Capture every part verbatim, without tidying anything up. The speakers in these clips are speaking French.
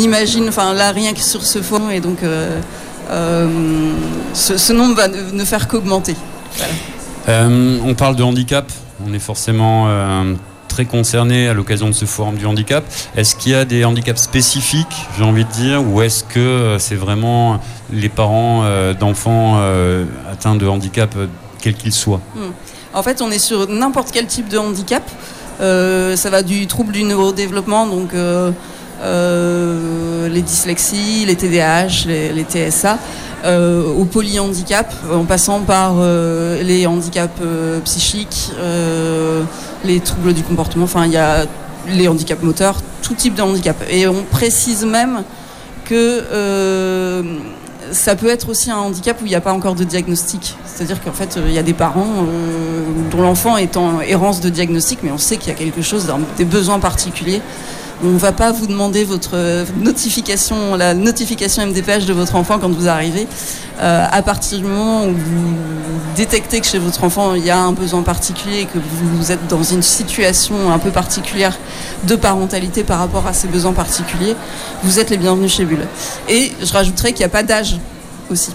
imagine, enfin là rien que sur ce forum, et donc euh, euh, ce, ce nombre va ne, ne faire qu'augmenter. Voilà. Euh, on parle de handicap, on est forcément euh, très concerné à l'occasion de ce forum du handicap. Est-ce qu'il y a des handicaps spécifiques, j'ai envie de dire, ou est-ce que euh, c'est vraiment les parents euh, d'enfants euh, atteints de handicap, euh, quels qu'ils soient? Mmh. En fait, on est sur n'importe quel type de handicap. Euh, ça va du trouble du neurodéveloppement, donc euh, euh, les dyslexies, les T D A H, les, les T S A, euh, au polyhandicap, en passant par euh, les handicaps euh, psychiques, euh, les troubles du comportement, enfin il y a les handicaps moteurs, tout type de handicap. Et on précise même que euh, ça peut être aussi un handicap où il n'y a pas encore de diagnostic. C'est-à-dire qu'en fait, il y a des parents euh, dont l'enfant est en errance de diagnostic, mais on sait qu'il y a quelque chose, des besoins particuliers. On ne va pas vous demander votre notification, la notification M D P H de votre enfant quand vous arrivez. Euh, à partir du moment où vous détectez que chez votre enfant, il y a un besoin particulier et que vous êtes dans une situation un peu particulière de parentalité par rapport à ces besoins particuliers, vous êtes les bienvenus chez Bulle. Et je rajouterais qu'il n'y a pas d'âge aussi.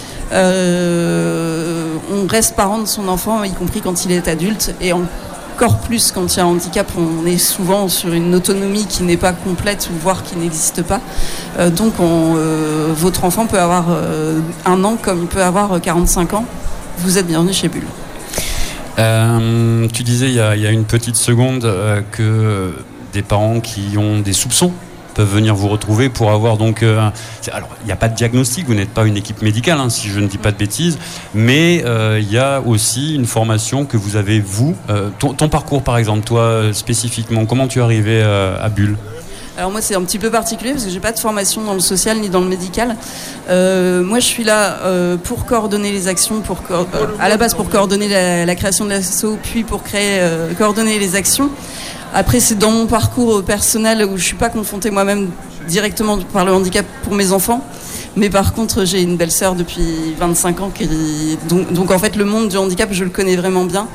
Euh, on reste parent de son enfant, y compris quand il est adulte, et encore plus quand il y a un handicap, on est souvent sur une autonomie qui n'est pas complète, ou voire qui n'existe pas. Euh, donc on, euh, votre enfant peut avoir euh, un an comme il peut avoir quarante-cinq ans. Vous êtes bienvenue chez Bulle. Euh, tu disais il y, a, il y a une petite seconde euh, que des parents qui ont des soupçons peuvent venir vous retrouver pour avoir donc... Euh, alors, il n'y a pas de diagnostic, vous n'êtes pas une équipe médicale, hein, si je ne dis pas de bêtises, mais euh, il y a aussi une formation que vous avez, vous. Euh, ton, ton parcours, par exemple, toi, spécifiquement, comment tu es arrivé euh, à Bulle ? Alors moi c'est un petit peu particulier parce que j'ai pas de formation dans le social ni dans le médical. Euh, moi je suis là euh, pour coordonner les actions, pour co- euh, à la base pour coordonner la, la création de l'asso, puis pour créer, euh, coordonner les actions. Après c'est dans mon parcours personnel où je suis pas confrontée moi-même directement par le handicap pour mes enfants. Mais par contre j'ai une belle-sœur depuis vingt-cinq ans qui, donc, donc en fait le monde du handicap je le connais vraiment bien.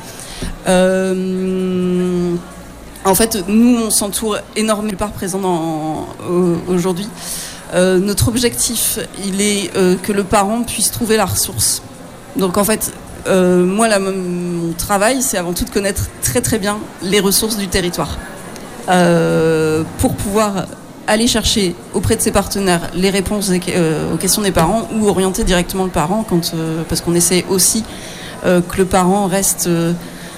Euh, En fait, nous, on s'entoure énormément, par présent dans, euh, aujourd'hui. Euh, notre objectif, il est euh, que le parent puisse trouver la ressource. Donc, en fait, euh, moi, là, mon travail, c'est avant tout de connaître très, très bien les ressources du territoire. Euh, pour pouvoir aller chercher auprès de ses partenaires les réponses euh, aux questions des parents ou orienter directement le parent, quand, euh, parce qu'on essaie aussi euh, que le parent reste... Euh,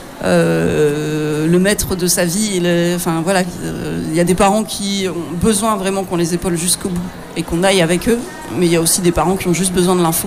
Euh, le maître de sa vie. Le, enfin voilà, il euh, y a des parents qui ont besoin vraiment qu'on les épaule jusqu'au bout et qu'on aille avec eux, mais il y a aussi des parents qui ont juste besoin de l'info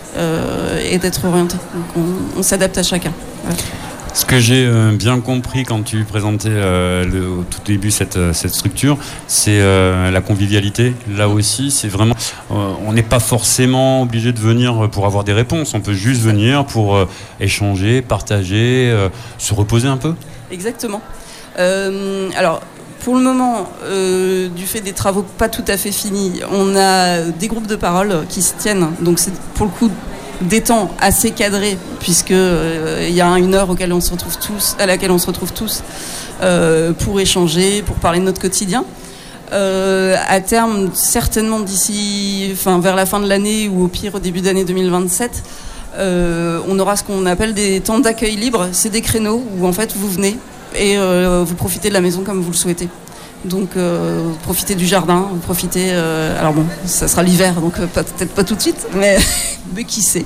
euh, et d'être orientés. Donc on, on s'adapte à chacun. Voilà. Ce que j'ai euh, bien compris quand tu présentais euh, le, au tout début cette, cette structure, c'est euh, la convivialité. Là aussi, c'est vraiment, euh, on n'est pas forcément obligé de venir pour avoir des réponses. On peut juste venir pour euh, échanger, partager, euh, se reposer un peu. Exactement. Euh, alors. Pour le moment, euh, du fait des travaux pas tout à fait finis, on a des groupes de parole qui se tiennent. Donc c'est pour le coup des temps assez cadrés, puisque euh, il y a une heure auquel on se retrouve tous, à laquelle on se retrouve tous euh, pour échanger, pour parler de notre quotidien. Euh, à terme, certainement d'ici, enfin vers la fin de l'année ou au pire au début d'année deux mille vingt-sept, euh, on aura ce qu'on appelle des temps d'accueil libre. C'est des créneaux où en fait vous venez et euh, vous profitez de la maison comme vous le souhaitez. Donc euh, vous profitez du jardin, vous profitez... Euh, alors bon, ça sera l'hiver, donc euh, peut-être pas tout de suite, mais, mais qui sait.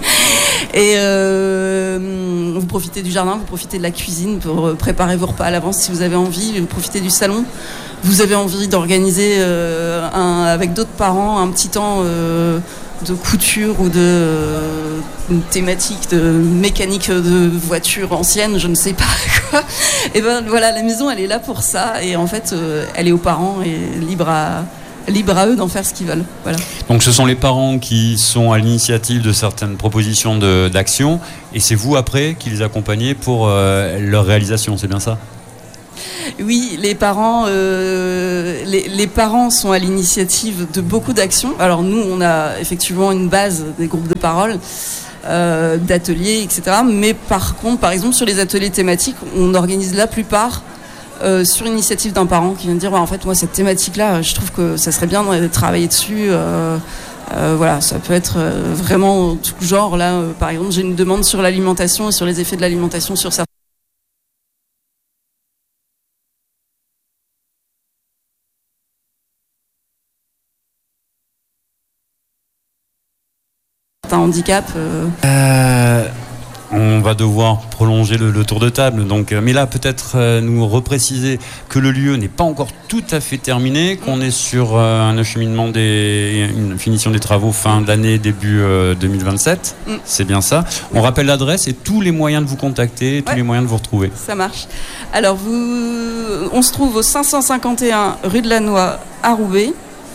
Et euh, vous profitez du jardin, vous profitez de la cuisine pour préparer vos repas à l'avance si vous avez envie, vous profitez du salon. Vous avez envie d'organiser euh, un, avec d'autres parents un petit temps euh, de couture ou de euh, une thématique de mécanique de voiture ancienne, je ne sais pas quoi. Et ben voilà, la maison elle est là pour ça et en fait euh, elle est aux parents et libre à libre à eux d'en faire ce qu'ils veulent. Voilà. Donc ce sont les parents qui sont à l'initiative de certaines propositions de, d'action et c'est vous après qui les accompagnez pour euh, leur réalisation, c'est bien ça ? Oui, les parents, euh, les, les parents sont à l'initiative de beaucoup d'actions. Alors nous, on a effectivement une base des groupes de parole, euh, d'ateliers, et cetera. Mais par contre, par exemple, sur les ateliers thématiques, on organise la plupart euh, sur initiative d'un parent qui vient de dire, ouais, en fait, moi, cette thématique-là, je trouve que ça serait bien de travailler dessus. Euh, euh, voilà, ça peut être euh, vraiment tout genre. Là, euh, par exemple, j'ai une demande sur l'alimentation et sur les effets de l'alimentation sur certains. Un handicap. Euh... Euh, on va devoir prolonger le, le tour de table. Donc, mais là, peut-être euh, nous repréciser que le lieu n'est pas encore tout à fait terminé, qu'on est sur euh, un acheminement des, une finition des travaux fin d'année, début euh, deux mille vingt-sept. Mm. C'est bien ça. On rappelle l'adresse et tous les moyens de vous contacter, tous ouais. les moyens de vous retrouver. Ça marche. Alors, vous, on se trouve au cinq cent cinquante et un rue de la Noix à Roubaix.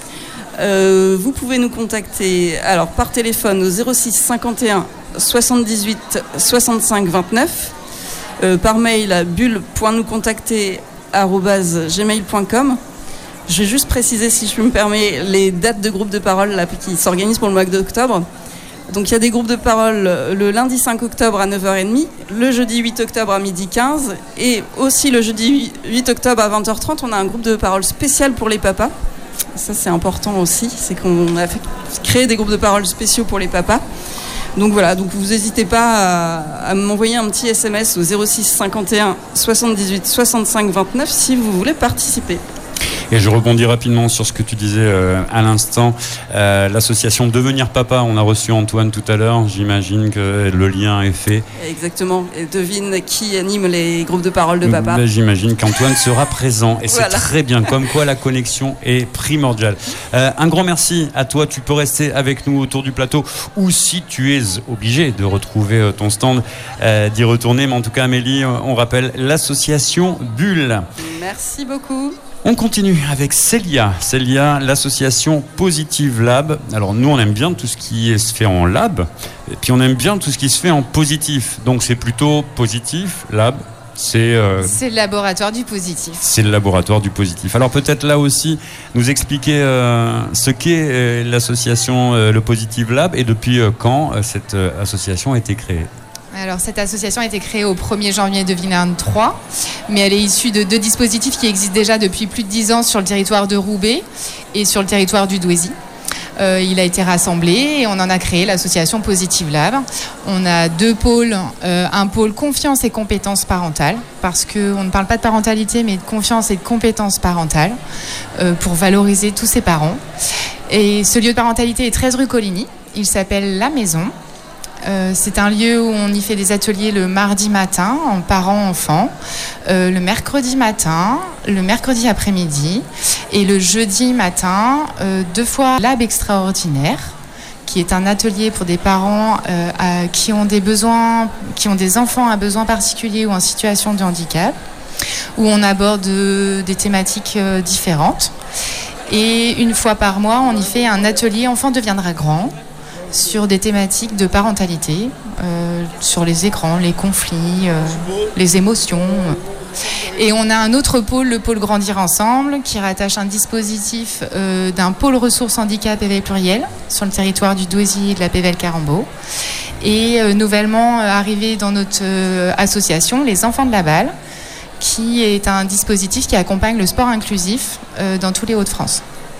Euh, vous pouvez nous contacter alors par téléphone au zéro six cinquante et un soixante-dix-huit soixante-cinq vingt-neuf, euh, par mail à bulle point nous contacter arobase gmail point com. Je vais juste préciser, si je me permets, les dates de groupes de parole là, qui s'organisent pour le mois d'octobre. Donc il y a des groupes de parole le lundi cinq octobre à neuf heures trente, le jeudi huit octobre à midi quinze et aussi le jeudi huit octobre à vingt heures trente. On a un groupe de parole spécial pour les papas. Ça, c'est important aussi, c'est qu'on a fait créer des groupes de parole spéciaux pour les papas. Donc voilà, donc vous n'hésitez pas à, à m'envoyer un petit S M S au zéro six cinquante et un soixante-dix-huit soixante-cinq vingt-neuf si vous voulez participer. Et je rebondis rapidement sur ce que tu disais euh, à l'instant. Euh, l'association Devenir Papa, on a reçu Antoine tout à l'heure. J'imagine que le lien est fait. Exactement. Et devine qui anime les groupes de parole de papa. Ben, j'imagine qu'Antoine sera présent. Et voilà. C'est très bien. Comme quoi, la connexion est primordiale. Euh, un grand merci à toi. Tu peux rester avec nous autour du plateau. Ou si tu es obligé de retrouver ton stand, euh, d'y retourner. Mais en tout cas, Amélie, on rappelle l'association Bulle. Merci beaucoup. On continue avec Célia. Célia, l'association Positive Lab. Alors nous, on aime bien tout ce qui se fait en lab, et puis on aime bien tout ce qui se fait en positif. Donc c'est plutôt positif, lab. C'est, euh, c'est le laboratoire du positif. C'est le laboratoire du positif. Alors peut-être là aussi, nous expliquer euh, ce qu'est euh, l'association euh, le Positive Lab et depuis euh, quand euh, cette euh, association a été créée. Alors, cette association a été créée au premier janvier deux mille vingt-trois, mais elle est issue de deux dispositifs qui existent déjà depuis plus de dix ans sur le territoire de Roubaix et sur le territoire du Douaisis. Euh, il a été rassemblé et on en a créé l'association Positive Lab. On a deux pôles, euh, un pôle confiance et compétences parentales, parce qu'on ne parle pas de parentalité, mais de confiance et de compétences parentales, euh, pour valoriser tous ces parents. Et ce lieu de parentalité est treize rue Coligny. Il s'appelle La Maison. Euh, c'est un lieu où on y fait des ateliers le mardi matin en parents-enfants, euh, le mercredi matin, le mercredi après-midi et le jeudi matin, euh, deux fois Lab Extraordinaire, qui est un atelier pour des parents euh, à, qui ont des besoins, qui ont des enfants à besoins particuliers ou en situation de handicap, où on aborde euh, des thématiques euh, différentes. Et une fois par mois, on y fait un atelier Enfant deviendra grand, sur des thématiques de parentalité, euh, sur les écrans, les conflits, euh, les émotions. Et on a un autre pôle, le pôle Grandir Ensemble, qui rattache un dispositif euh, d'un pôle ressources handicap éveil pluriel sur le territoire du Douaisis et de la Pévèle Carambeau. Et euh, nouvellement euh, arrivé dans notre euh, association, les Enfants de la Balle, qui est un dispositif qui accompagne le sport inclusif euh, dans tous les Hauts-de-France.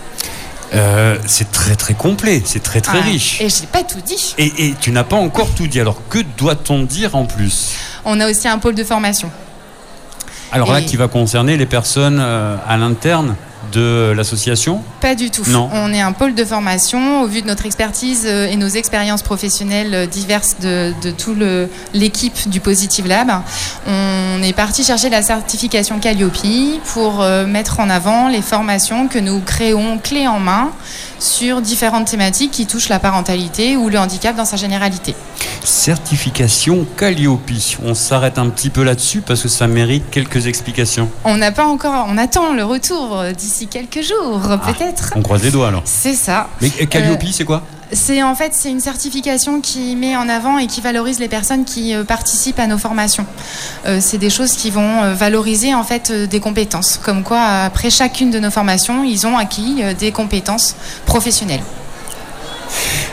Euh, c'est très très complet, c'est très très ah, riche. Et j'ai pas tout dit. Et, et tu n'as pas encore tout dit. Alors que doit-on dire en plus ? On a aussi un pôle de formation. Alors et... là, qui va concerner les personnes euh, à l'interne de l'association ? Pas du tout. Non. On est un pôle de formation au vu de notre expertise et nos expériences professionnelles diverses de, de toute l'équipe du Positive Lab. On est parti chercher la certification Calliope pour mettre en avant les formations que nous créons clé en main sur différentes thématiques qui touchent la parentalité ou le handicap dans sa généralité. Certification Calliope. On s'arrête un petit peu là-dessus parce que ça mérite quelques explications. On n'a pas encore, on attend le retour d'ici quelques jours, ah, peut-être. On croise les doigts alors. C'est ça. Mais Calliope, euh, c'est quoi ? C'est en fait c'est une certification qui met en avant et qui valorise les personnes qui euh, participent à nos formations. Euh, c'est des choses qui vont euh, valoriser en fait euh, des compétences. Comme quoi après chacune de nos formations, ils ont acquis euh, des compétences professionnelles.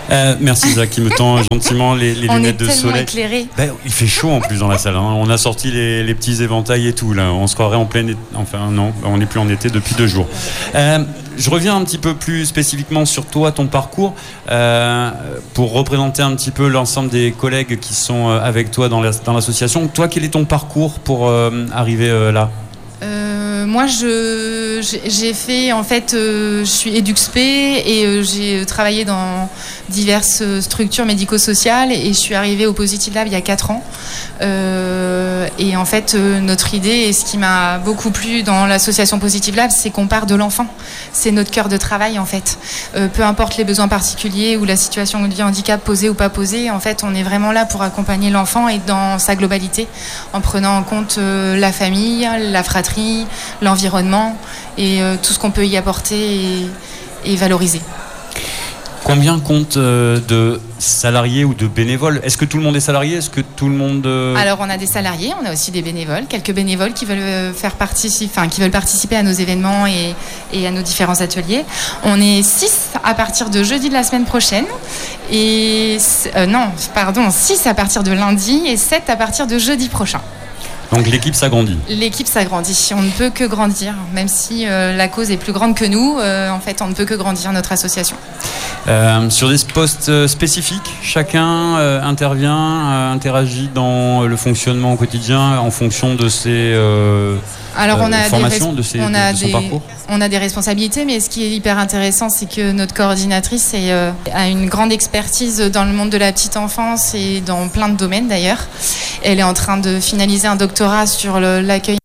Euh, merci Zach qui me tend gentiment les, les lunettes de soleil. Éclairé. Ben, il fait chaud en plus dans la salle. Hein. On a sorti les, les petits éventails et tout. Là. On se croirait en plein été. Enfin non, on n'est plus en été depuis deux jours. Euh, je reviens un petit peu plus spécifiquement sur toi, ton parcours, euh, pour représenter un petit peu l'ensemble des collègues qui sont avec toi dans, la, dans l'association. Toi, quel est ton parcours pour euh, arriver euh, là ? Euh, moi, je, j'ai fait, en fait, euh, je suis EduxP et euh, j'ai travaillé dans diverses structures médico-sociales et je suis arrivée au Positive Lab il y a quatre ans. Euh, et en fait, euh, notre idée et ce qui m'a beaucoup plu dans l'association Positive Lab, c'est qu'on part de l'enfant. C'est notre cœur de travail, en fait. Euh, peu importe les besoins particuliers ou la situation de handicap posée ou pas posée, en fait, on est vraiment là pour accompagner l'enfant et dans sa globalité, en prenant en compte euh, la famille, la fratrie, l'environnement et euh, tout ce qu'on peut y apporter et, et valoriser. Combien compte euh, de salariés ou de bénévoles ? Est-ce que tout le monde est salarié ? Est-ce que tout le monde... Euh... Alors on a des salariés, on a aussi des bénévoles, quelques bénévoles qui veulent faire participer, enfin qui veulent participer à nos événements et, et à nos différents ateliers. On est six à partir de jeudi de la semaine prochaine et euh, non, pardon, six à partir de lundi et sept à partir de jeudi prochain. Donc l'équipe s'agrandit. L'équipe s'agrandit. On ne peut que grandir, même si euh, la cause est plus grande que nous. Euh, en fait, on ne peut que grandir notre association. Euh, sur des postes spécifiques, chacun euh, intervient, euh, interagit dans le fonctionnement au quotidien en fonction de ses euh, Alors, on a formations, des res- de, ses, on de, a de son des, parcours. On a des responsabilités, mais ce qui est hyper intéressant, c'est que notre coordinatrice est, euh, a une grande expertise dans le monde de la petite enfance et dans plein de domaines d'ailleurs. Elle est en train de finaliser un doctorat sur le, l'accueil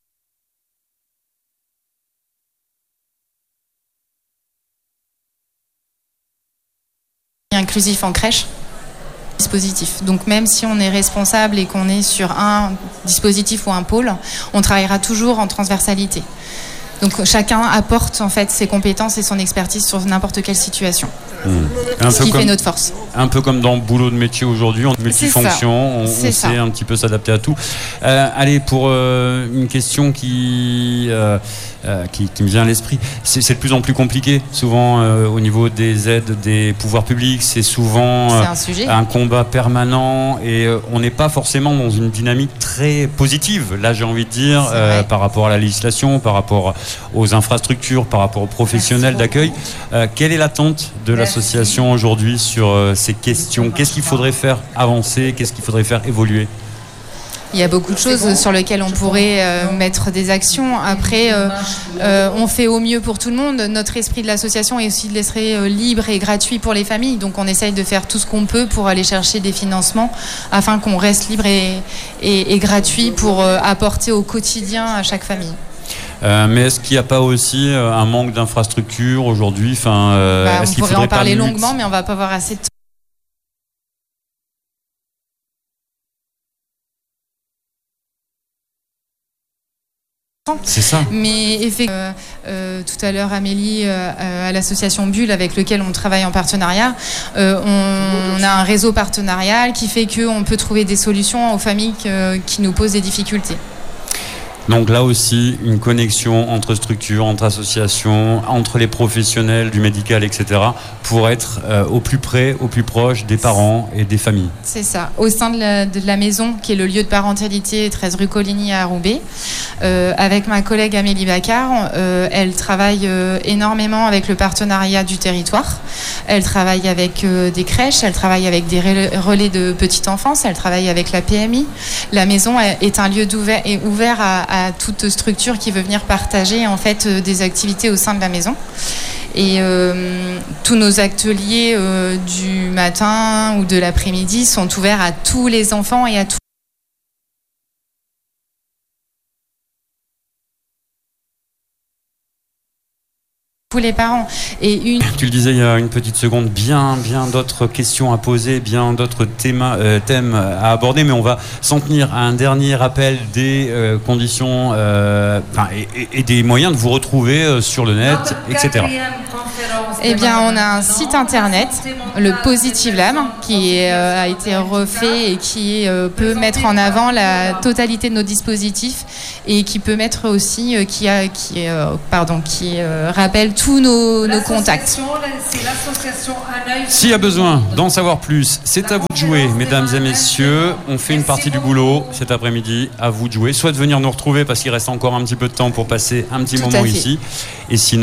inclusif en crèche. Dispositif. Donc même si on est responsable et qu'on est sur un dispositif ou un pôle, on travaillera toujours en transversalité. Donc chacun apporte en fait ses compétences et son expertise sur n'importe quelle situation. Mmh. Un Ce peu qui comme, fait notre force. Un peu comme dans le boulot de métier aujourd'hui, on est multifonction, on, on sait ça. Un petit peu s'adapter à tout. Euh, allez, pour euh, une question qui, euh, euh, qui, qui me vient à l'esprit, c'est, c'est de plus en plus compliqué, souvent euh, au niveau des aides des pouvoirs publics, c'est souvent euh, c'est un, un combat permanent et euh, on n'est pas forcément dans une dynamique très positive, là j'ai envie de dire, euh, par rapport à la législation, par rapport aux infrastructures, par rapport aux professionnels d'accueil. Euh, quelle est l'attente de l'association aujourd'hui sur euh, ces questions ? Qu'est-ce qu'il faudrait faire avancer ? Qu'est-ce qu'il faudrait faire évoluer ? Il y a beaucoup de choses sur lesquelles on pourrait euh, mettre des actions. Après, euh, euh, on fait au mieux pour tout le monde. Notre esprit de l'association est aussi de laisser euh, libre et gratuit pour les familles. Donc on essaye de faire tout ce qu'on peut pour aller chercher des financements afin qu'on reste libre et, et, et gratuit pour euh, apporter au quotidien à chaque famille. Euh, mais est-ce qu'il n'y a pas aussi euh, un manque d'infrastructures aujourd'hui ? Enfin, euh, bah, est-ce on qu'il pourrait faudrait en parler pas longuement, mais on ne va pas avoir assez de temps. C'est ça. Mais effectivement, euh, euh, tout à l'heure, Amélie, euh, à l'association Bulle, avec lequel on travaille en partenariat, euh, on, on a un réseau partenarial qui fait qu'on peut trouver des solutions aux familles que, qui nous posent des difficultés. Donc là aussi, une connexion entre structures, entre associations, entre les professionnels du médical, et cetera, pour être euh, au plus près, au plus proche des parents et des familles. C'est ça. Au sein de la, de la maison, qui est le lieu de parentalité, treize rue Coligny à Roubaix, euh, avec ma collègue Amélie Baccar, euh, elle travaille euh, énormément avec le partenariat du territoire. Elle travaille avec euh, des crèches, elle travaille avec des relais de petite enfance, elle travaille avec la P M I. La maison est un lieu d'ouvert, est ouvert à à toute structure qui veut venir partager en fait euh, des activités au sein de la maison. Et euh, tous nos ateliers euh, du matin ou de l'après-midi sont ouverts à tous les enfants et à tous les parents. Et une... Tu le disais il y a une petite seconde, bien, bien d'autres questions à poser, bien d'autres thèmes, euh, thèmes à aborder, mais on va s'en tenir à un dernier rappel des euh, conditions euh, et, et des moyens de vous retrouver euh, sur le net, et cetera. Eh bien, on a un site internet, le Positive Lab, qui est, euh, a été refait et qui euh, peut mettre en avant la totalité de nos dispositifs et qui peut mettre aussi, euh, qui, a, qui, euh, pardon, qui euh, rappelle tous nos, nos contacts. S'il y a besoin d'en savoir plus, c'est à vous de jouer, mesdames et messieurs. On fait une partie du boulot cet après-midi. À vous de jouer, soit de venir nous retrouver parce qu'il reste encore un petit peu de temps pour passer un petit Tout moment à fait. ici, et sinon